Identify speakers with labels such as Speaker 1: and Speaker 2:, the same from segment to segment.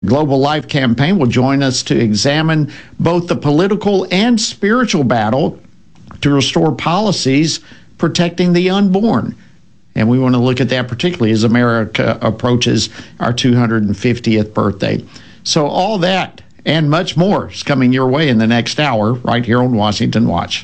Speaker 1: Global Life Campaign will join us to examine both the political and spiritual battle to restore policies protecting the unborn. And we want to look at that particularly as America approaches our 250th birthday. So all that and much more is coming your way in the next hour right here on Washington Watch.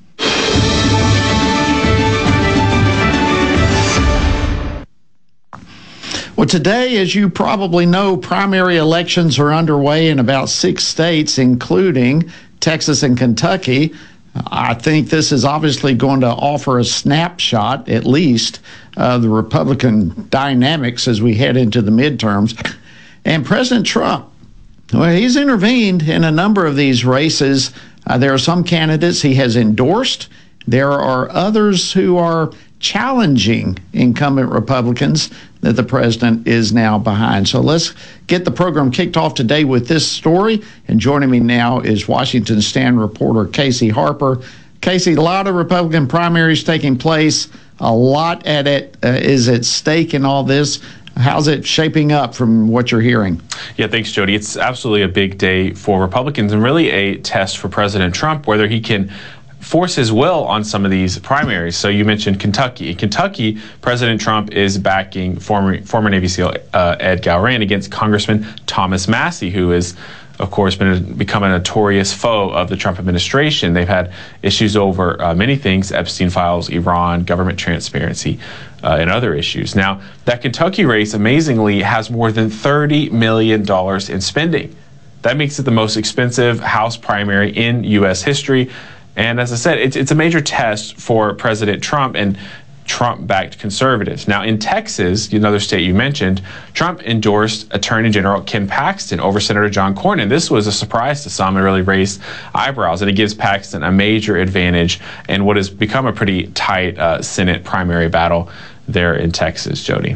Speaker 1: Well, today, as you probably know, primary elections are underway in about 6 states, including Texas and Kentucky. I think this is obviously going to offer a snapshot, at least, of the Republican dynamics as we head into the midterms. And President Trump, well, he's intervened in a number of these races. There are some candidates he has endorsed. There are others who are challenging incumbent Republicans that the president is now behind. So let's get the program kicked off today with this story. And joining me now is Washington Stand reporter Casey Harper. Casey, a lot of Republican primaries taking place. A lot is at stake in all this. How's it shaping up from what you're hearing?
Speaker 2: Yeah, thanks, Jody. It's absolutely a big day for Republicans and really a test for President Trump, whether he can force his will on some of these primaries. So you mentioned Kentucky. In Kentucky, President Trump is backing former Navy SEAL Ed Gowran against Congressman Thomas Massie, who is, of course, become a notorious foe of the Trump administration. They've had issues over many things: Epstein files, Iran, government transparency, and other issues. Now, that Kentucky race, amazingly, has more than $30 million in spending. That makes it the most expensive House primary in U.S. history. And as I said, it's a major test for President Trump and Trump-backed conservatives. Now, in Texas, another state you mentioned, Trump endorsed Attorney General Ken Paxton over Senator John Cornyn. This was a surprise to some and really raised eyebrows, and it gives Paxton a major advantage in what has become a pretty tight Senate primary battle there in Texas, Jody.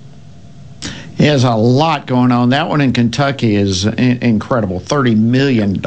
Speaker 1: He has a lot going on. That one in Kentucky is incredible, $30 million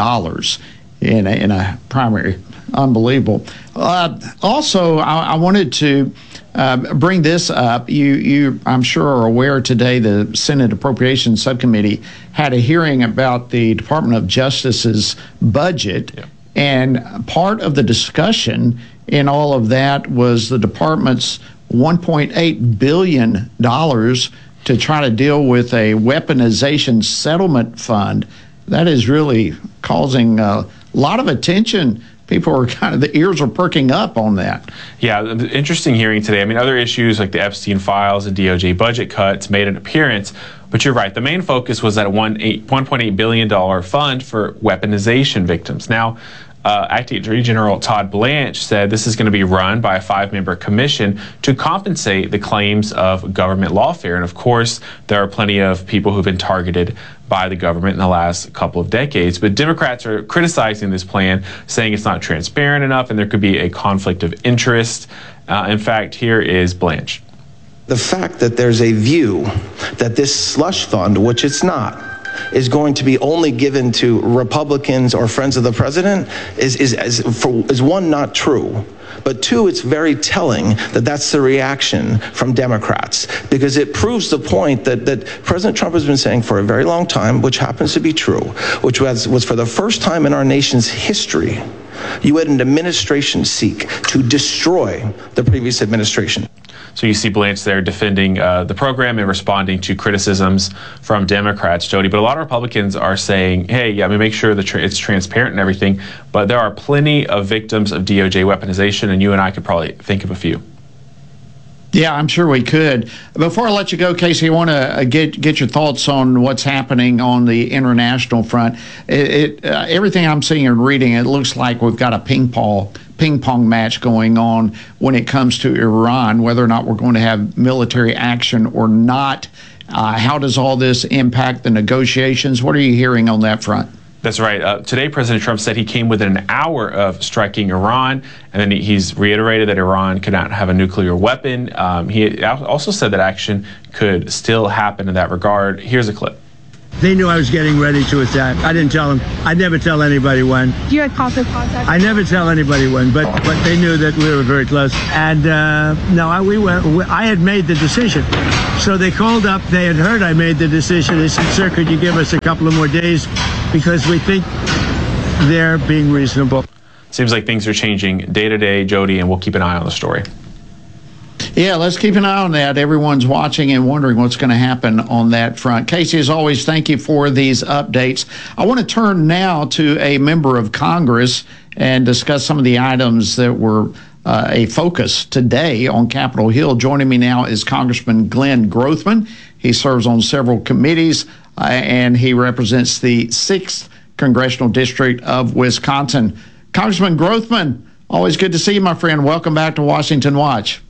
Speaker 1: in a primary. Unbelievable. Also, I wanted to bring this up. You, I'm sure, are aware today the Senate Appropriations Subcommittee had a hearing about the Department of Justice's budget. Yeah. And part of the discussion in all of that was the department's $1.8 billion to try to deal with a weaponization settlement fund. That is really causing a lot of attention. People are the ears are perking up on that.
Speaker 2: Yeah, interesting hearing today. I mean, other issues like the Epstein files and DOJ budget cuts made an appearance, but you're right. The main focus was that $1.8 billion fund for weaponization victims. Now, Acting Attorney General Todd Blanche said this is going to be run by a 5-member commission to compensate the claims of government lawfare. And of course, there are plenty of people who've been targeted by the government in the last couple of decades. But Democrats are criticizing this plan, saying it's not transparent enough and there could be a conflict of interest. In fact, here is Blanche.
Speaker 3: The fact that there's a view that this slush fund, which it's not, is going to be only given to Republicans or friends of the president is one, not true. But two, it's very telling that that's the reaction from Democrats, because it proves the point that President Trump has been saying for a very long time, which happens to be true, which was for the first time in our nation's history, you had an administration seek to destroy the previous administration.
Speaker 2: So you see Blanche there defending the program and responding to criticisms from Democrats, Jody. But a lot of Republicans are saying, hey, yeah, make sure that it's transparent and everything. But there are plenty of victims of DOJ weaponization, and you and I could probably think of a few.
Speaker 1: Yeah, I'm sure we could. Before I let you go, Casey, I want to get your thoughts on what's happening on the international front. Everything I'm seeing and reading, it looks like we've got a ping pong match going on when it comes to Iran, whether or not we're going to have military action or not. How does all this impact the negotiations? What are you hearing on that front?
Speaker 2: That's right. Today, President Trump said he came within an hour of striking Iran, and then he's reiterated that Iran could not have a nuclear weapon. He also said that action could still happen in that regard. Here's a clip.
Speaker 4: They knew I was getting ready to attack. I didn't tell them. I never tell anybody when.
Speaker 5: You had constant contact?
Speaker 4: I never tell anybody when, but they knew that we were very close. And I had made the decision. So they called up. They had heard I made the decision. They said, "Sir, could you give us a couple of more days because we think they're being reasonable."
Speaker 2: Seems like things are changing day to day, Jody, and we'll keep an eye on the story.
Speaker 1: Yeah, let's keep an eye on that. Everyone's watching and wondering what's going to happen on that front. Casey, as always, thank you for these updates. I want to turn now to a member of Congress and discuss some of the items that were a focus today on Capitol Hill. Joining me now is Congressman Glenn Grothman. He serves on several committees, and he represents the 6th Congressional District of Wisconsin. Congressman Grothman, always good to see you, my friend. Welcome back to Washington Watch.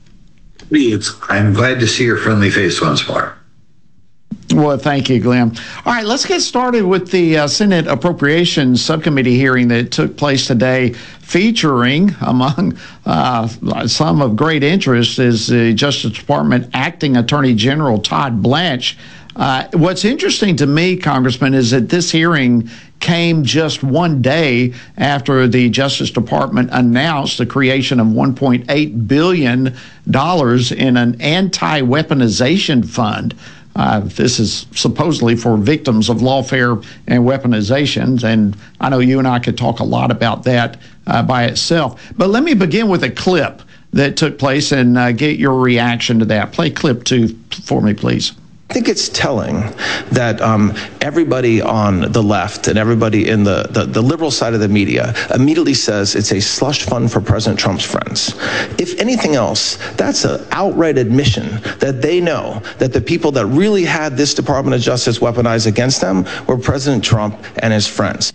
Speaker 6: I'm glad to see your friendly face once more.
Speaker 1: Well, thank you, Glenn. All right, let's get started with the Senate Appropriations Subcommittee hearing that took place today, featuring, among some of great interest, is the Justice Department Acting Attorney General Todd Blanche. What's interesting to me, Congressman, is that this hearing came just one day after the Justice Department announced the creation of $1.8 billion in an anti-weaponization fund. This is supposedly for victims of lawfare and weaponizations, and I know you and I could talk a lot about that by itself. But let me begin with a clip that took place and get your reaction to that. Play clip 2 for me, please.
Speaker 3: I think it's telling that everybody on the left and everybody in the liberal side of the media immediately says it's a slush fund for President Trump's friends. If anything else, that's an outright admission that they know that the people that really had this Department of Justice weaponized against them were President Trump and his friends.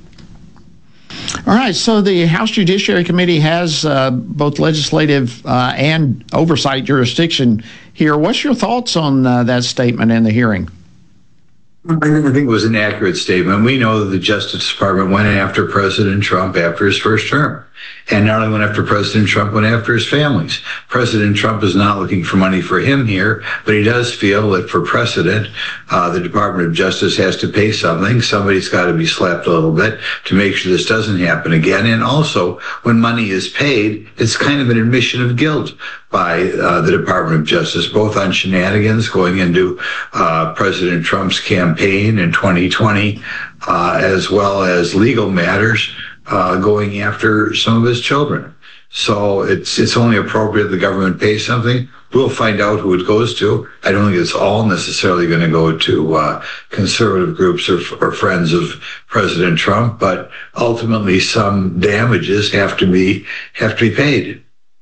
Speaker 1: All right, so the House Judiciary Committee has both legislative and oversight jurisdiction here. What's your thoughts on that statement in the hearing?
Speaker 6: I think it was an accurate statement. We know that the Justice Department went after President Trump after his first term. And not only went after President Trump, went after his families. President Trump is not looking for money for him here, but he does feel that for precedent, the Department of Justice has to pay something. Somebody's got to be slapped a little bit to make sure this doesn't happen again. And also, when money is paid, it's kind of an admission of guilt by the Department of Justice, both on shenanigans going into President Trump's campaign in 2020, as well as legal matters going after some of his children. So it's only appropriate the government pays something. We'll find out who it goes to. I don't think it's all necessarily going to go to conservative groups or friends of President Trump, but ultimately some damages have to be paid.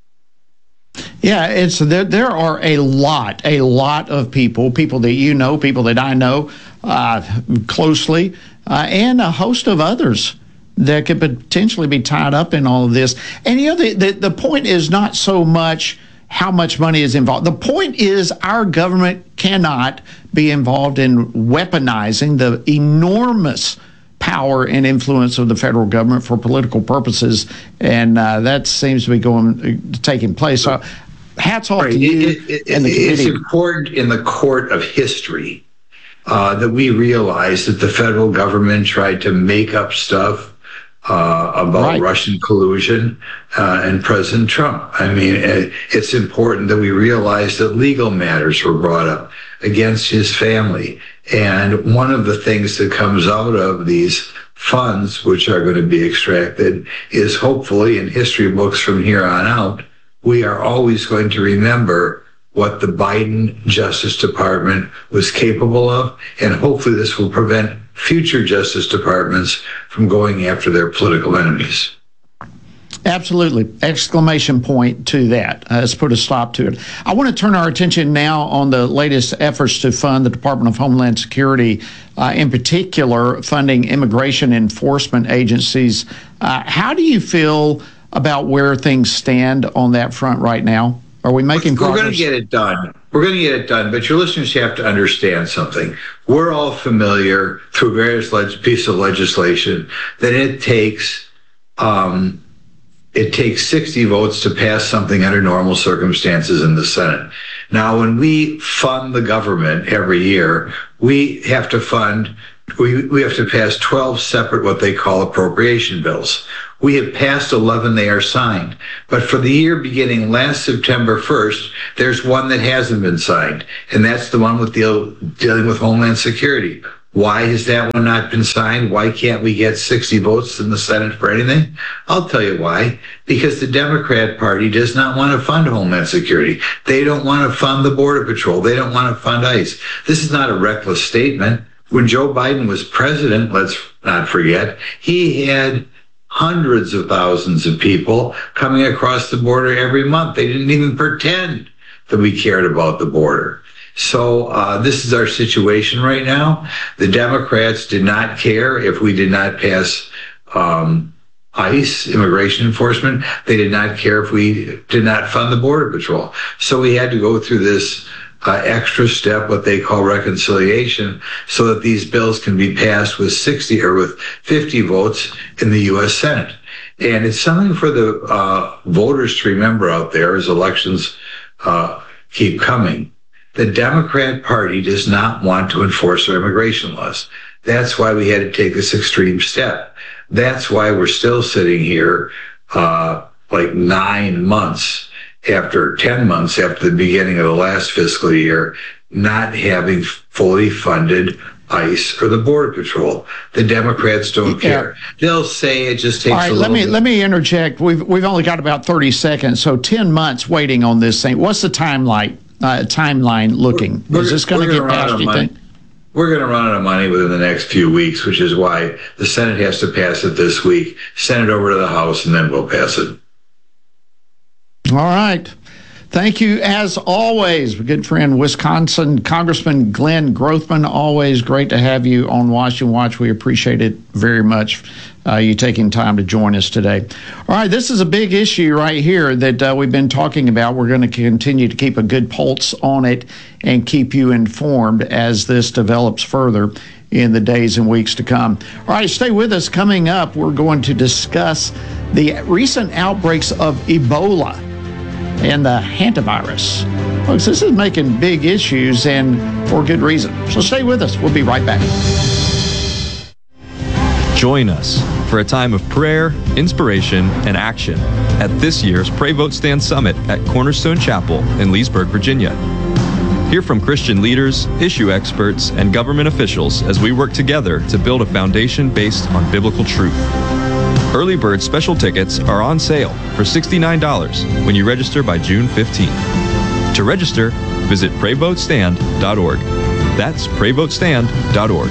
Speaker 1: Yeah, it's there are a lot of people that you know, people that I know closely, and a host of others that could potentially be tied up in all of this. And you know, the point is not so much how much money is involved. The point is our government cannot be involved in weaponizing the enormous power and influence of the federal government for political purposes, and that seems to be taking place. So, hats off to you and the committee.
Speaker 6: It's important in the court of history that we realize that the federal government tried to make up stuff about Russian collusion and President Trump. I mean, it's important that we realize that legal matters were brought up against his family. And one of the things that comes out of these funds, which are going to be extracted, is hopefully in history books from here on out, we are always going to remember what the Biden Justice Department was capable of, and hopefully this will prevent future Justice Departments from going after their political enemies.
Speaker 1: Absolutely. Exclamation point to that. Let's put a stop to it. I want to turn our attention now on the latest efforts to fund the Department of Homeland Security, in particular, funding immigration enforcement agencies. How do you feel about where things stand on that front right now? Are we making progress?
Speaker 6: We're going to get it done. We're going to get it done, but your listeners have to understand something. We're all familiar through various pieces of legislation that it takes 60 votes to pass something under normal circumstances in the Senate. Now, when we fund the government every year, we have to pass 12 separate what they call appropriation bills. We have passed 11, they are signed. But for the year beginning last September 1st, there's one that hasn't been signed, and that's the one with dealing with Homeland Security. Why has that one not been signed? Why can't we get 60 votes in the Senate for anything? I'll tell you why. Because the Democrat Party does not want to fund Homeland Security. They don't want to fund the Border Patrol. They don't want to fund ICE. This is not a reckless statement. When Joe Biden was president, let's not forget, he had hundreds of thousands of people coming across the border every month. They didn't even pretend that we cared about the border. So this is our situation right now. The Democrats did not care if we did not pass ICE, immigration enforcement. They did not care if we did not fund the Border Patrol. So we had to go through this extra step, what they call reconciliation, so that these bills can be passed with 60 or with 50 votes in the U.S. Senate. And it's something for the voters to remember out there as elections keep coming. The Democrat Party does not want to enforce our immigration laws. That's why we had to take this extreme step. That's why we're still sitting here like 9 months after 10 months after the beginning of the last fiscal year, not having fully funded ICE or the Border Patrol. The Democrats don't care. They'll say it just takes a little bit.
Speaker 1: Let me interject. We've only got about 30 seconds, so 10 months waiting on this thing. What's the timeline looking? Is this going to get passed, do you think?
Speaker 6: We're going to run out of money within the next few weeks, which is why the Senate has to pass it this week, send it over to the House, and then we'll pass it.
Speaker 1: All right. Thank you, as always, good friend, Wisconsin Congressman Glenn Grothman. Always great to have you on Washington Watch. We appreciate it very much, you taking time to join us today. All right, this is a big issue right here that we've been talking about. We're going to continue to keep a good pulse on it and keep you informed as this develops further in the days and weeks to come. All right, stay with us. Coming up, we're going to discuss the recent outbreaks of Ebola and the hantavirus. Folks, this is making big issues, and for good reason. So stay with us. We'll be right back.
Speaker 5: Join us for a time of prayer, inspiration, and action at this year's Pray Vote Stand Summit at Cornerstone Chapel in Leesburg, Virginia. Hear from Christian leaders, issue experts, and government officials as we work together to build a foundation based on biblical truth. Early bird special tickets are on sale for $69 when you register by June 15th. To register, visit PrayVoteStand.org. That's PrayVoteStand.org.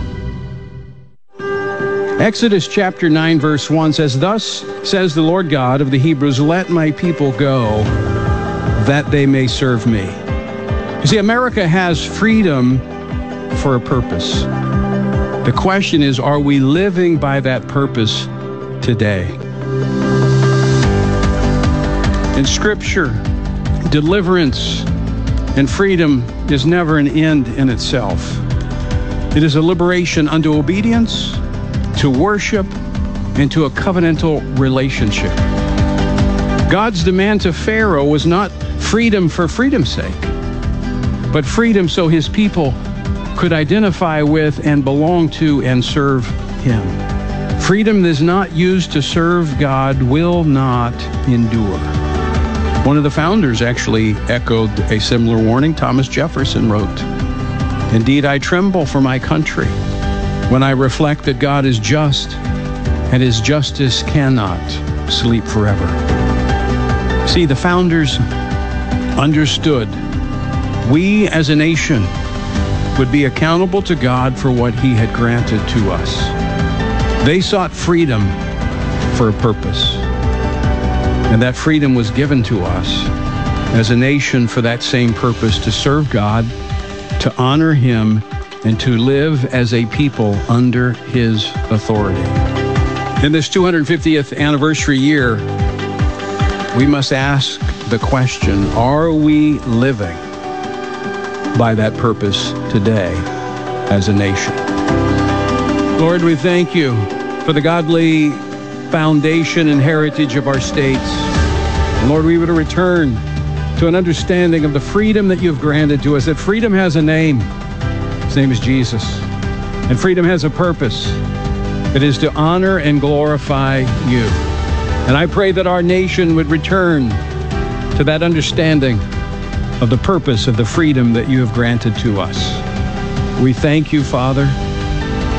Speaker 7: Exodus chapter 9, verse 1 says, "Thus says the Lord God of the Hebrews, let my people go, that they may serve me." You see, America has freedom for a purpose. The question is, are we living by that purpose today? In Scripture, deliverance and freedom is never an end in itself. It is a liberation unto obedience, to worship, and to a covenantal relationship. God's demand to Pharaoh was not freedom for freedom's sake, but freedom so his people could identify with and belong to and serve him. Freedom that is not used to serve God will not endure. One of the founders actually echoed a similar warning. Thomas Jefferson wrote, "Indeed, I tremble for my country when I reflect that God is just and his justice cannot sleep forever." See, the founders understood we as a nation would be accountable to God for what he had granted to us. They sought freedom for a purpose, and that freedom was given to us as a nation for that same purpose, to serve God, to honor him, and to live as a people under his authority. In this 250th anniversary year, we must ask the question, are we living by that purpose today as a nation? Lord, we thank you for the godly foundation and heritage of our states. And Lord, we would return to an understanding of the freedom that you've granted to us, that freedom has a name. His name is Jesus. And freedom has a purpose. It is to honor and glorify you. And I pray that our nation would return to that understanding of the purpose of the freedom that you have granted to us. We thank you, Father.